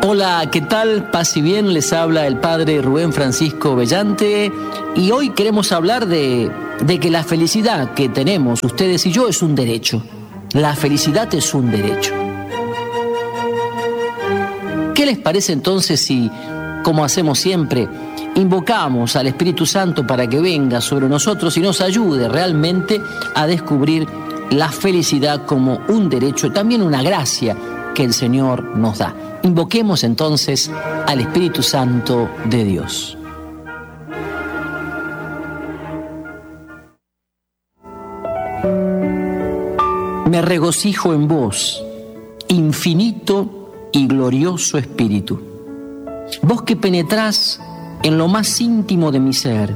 Hola, ¿qué tal? Paz y bien, les habla el padre Rubén Francisco Bellante y hoy queremos hablar de que la felicidad que tenemos ustedes y yo es un derecho. La felicidad es un derecho. ¿Qué les parece entonces si, como hacemos siempre, invocamos al Espíritu Santo para que venga sobre nosotros y nos ayude realmente a descubrir la felicidad como un derecho, también una gracia que el Señor nos da? Invoquemos entonces al Espíritu Santo de Dios. Me regocijo en vos, infinito y glorioso Espíritu. Vos que penetrás en lo más íntimo de mi ser,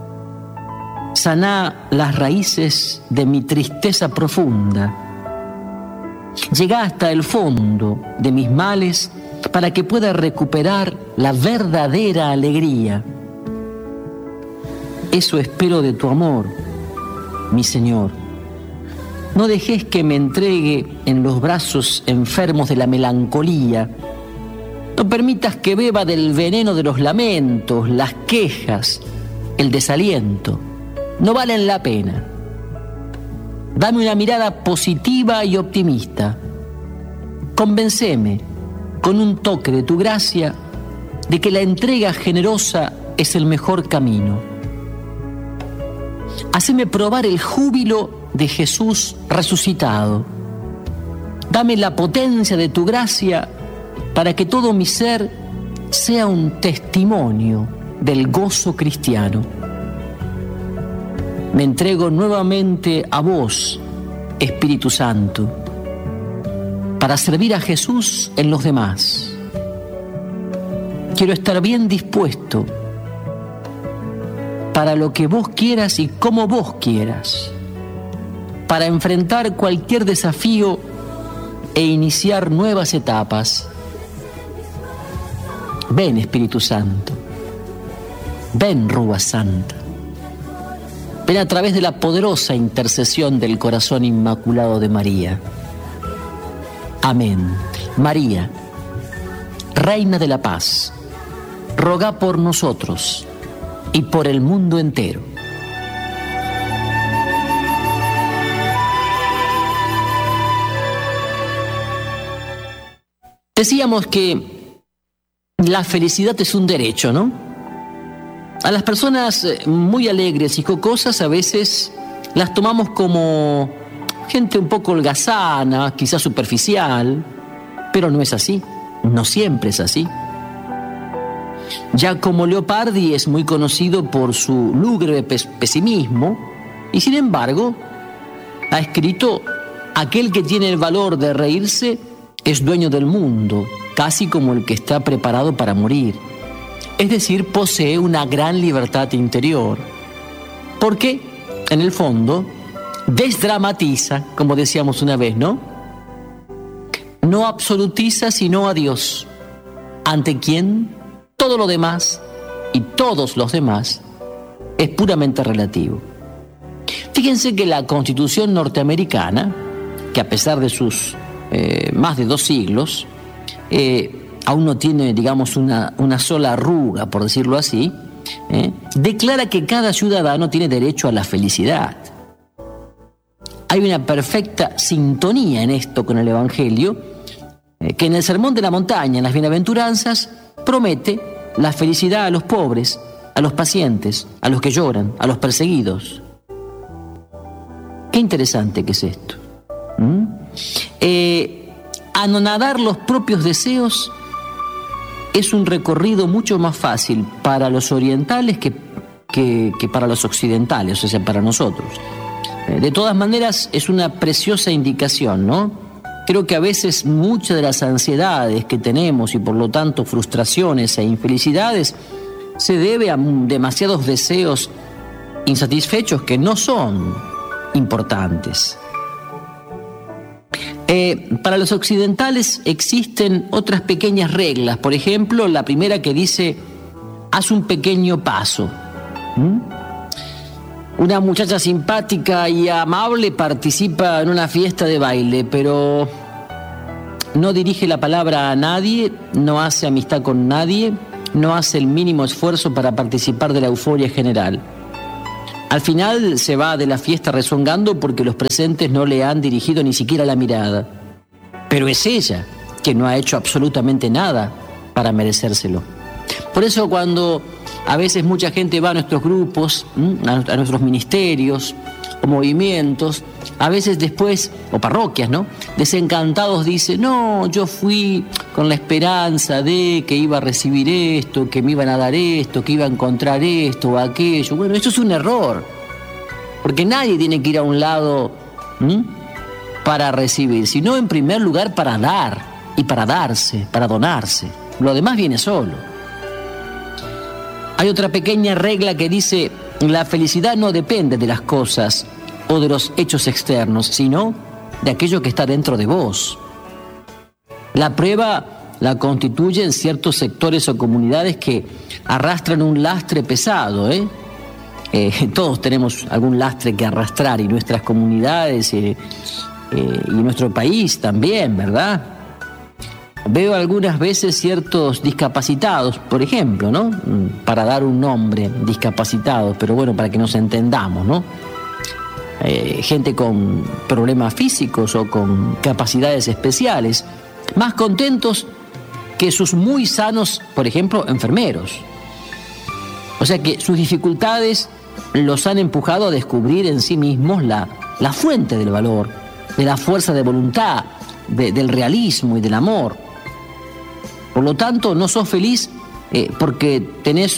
saná las raíces de mi tristeza profunda. Llegá hasta el fondo de mis males para que pueda recuperar la verdadera alegría. Eso espero de tu amor, mi Señor. No dejes que me entregue en los brazos enfermos de la melancolía. No permitas que beba del veneno de los lamentos, las quejas, el desaliento. No valen la pena. Dame una mirada positiva y optimista. Convénceme, con un toque de tu gracia, de que la entrega generosa es el mejor camino. Haceme probar el júbilo de Jesús resucitado. Dame la potencia de tu gracia para que todo mi ser sea un testimonio del gozo cristiano. Me entrego nuevamente a vos, Espíritu Santo, para servir a Jesús en los demás. Quiero estar bien dispuesto para lo que vos quieras y como vos quieras, para enfrentar cualquier desafío e iniciar nuevas etapas. Ven, Espíritu Santo, ven, Rúa Santa. Ven a través de la poderosa intercesión del corazón inmaculado de María. Amén. María, Reina de la Paz, roga por nosotros y por el mundo entero. Decíamos que la felicidad es un derecho, ¿no? A las personas muy alegres y jocosas a veces las tomamos como gente un poco holgazana, quizás superficial, pero no es así, no siempre es así. Giacomo Leopardi es muy conocido por su lúgubre pesimismo y sin embargo ha escrito: aquel que tiene el valor de reírse es dueño del mundo, casi como el que está preparado para morir. Es decir, posee una gran libertad interior, porque, en el fondo, desdramatiza, como decíamos una vez, ¿no? No absolutiza sino a Dios, ante quien todo lo demás y todos los demás es puramente relativo. Fíjense que la Constitución norteamericana, que a pesar de sus más de 2 siglos, aún no tiene, digamos, una sola arruga, por decirlo así, declara que cada ciudadano tiene derecho a la felicidad. Hay una perfecta sintonía en esto con el Evangelio, que en el Sermón de la Montaña, en las Bienaventuranzas, promete la felicidad a los pobres, a los pacientes, a los que lloran, a los perseguidos. Qué interesante que es esto. Anonadar los propios deseos es un recorrido mucho más fácil para los orientales que para los occidentales, o sea, para nosotros. De todas maneras, es una preciosa indicación, ¿no? Creo que a veces muchas de las ansiedades que tenemos y por lo tanto frustraciones e infelicidades se debe a demasiados deseos insatisfechos que no son importantes. Para los occidentales existen otras pequeñas reglas. Por ejemplo, la primera que dice: haz un pequeño paso. Una muchacha simpática y amable participa en una fiesta de baile, pero no dirige la palabra a nadie, no hace amistad con nadie, no hace el mínimo esfuerzo para participar de la euforia general. Al final se va de la fiesta rezongando porque los presentes no le han dirigido ni siquiera la mirada. Pero es ella que no ha hecho absolutamente nada para merecérselo. Por eso cuando a veces mucha gente va a nuestros grupos, a nuestros ministerios o movimientos, a veces después, o parroquias, ¿no?, desencantados dice, no, yo fui con la esperanza de que iba a recibir esto, que me iban a dar esto, que iba a encontrar esto o aquello. Bueno, eso es un error, porque nadie tiene que ir a un lado para recibir, sino en primer lugar para dar y para darse, para donarse. Lo demás viene solo. Hay otra pequeña regla que dice, la felicidad no depende de las cosas o de los hechos externos, sino de aquello que está dentro de vos. La prueba la constituyen ciertos sectores o comunidades que arrastran un lastre pesado, todos tenemos algún lastre que arrastrar, y nuestras comunidades y nuestro país también, ¿verdad? Veo algunas veces ciertos discapacitados, por ejemplo, ¿no?, para dar un nombre, discapacitados, pero bueno, para que nos entendamos, ¿no?, gente con problemas físicos o con capacidades especiales, más contentos que sus muy sanos, por ejemplo, enfermeros. O sea que sus dificultades los han empujado a descubrir en sí mismos la fuente del valor, de la fuerza de voluntad, del realismo y del amor. Por lo tanto, no sos feliz porque tenés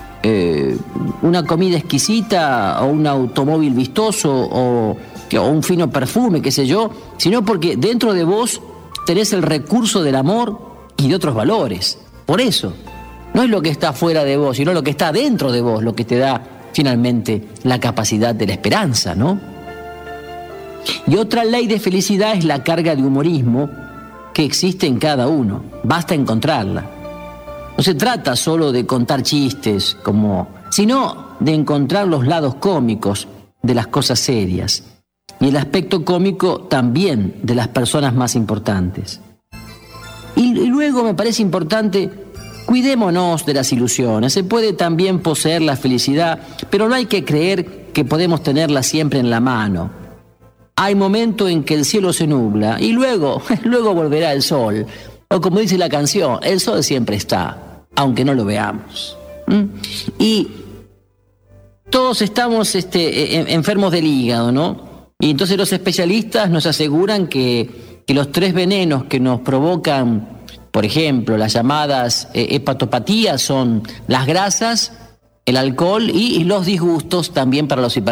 una comida exquisita o un automóvil vistoso o un fino perfume, qué sé yo, sino porque dentro de vos tenés el recurso del amor y de otros valores. Por eso, no es lo que está fuera de vos, sino lo que está dentro de vos, lo que te da finalmente la capacidad de la esperanza, ¿no? Y otra ley de felicidad es la carga de humorismo que existe en cada uno. Basta encontrarla. No se trata solo de contar chistes, sino de encontrar los lados cómicos de las cosas serias y el aspecto cómico también de las personas más importantes. Y luego me parece importante, cuidémonos de las ilusiones. Se puede también poseer la felicidad, pero no hay que creer que podemos tenerla siempre en la mano. Hay momentos en que el cielo se nubla y luego volverá el sol. O como dice la canción, el sol siempre está, aunque no lo veamos. Y todos estamos enfermos del hígado, ¿no? Y entonces los especialistas nos aseguran que los 3 venenos que nos provocan, por ejemplo, las llamadas hepatopatías son las grasas, el alcohol y los disgustos también para los hipertensos.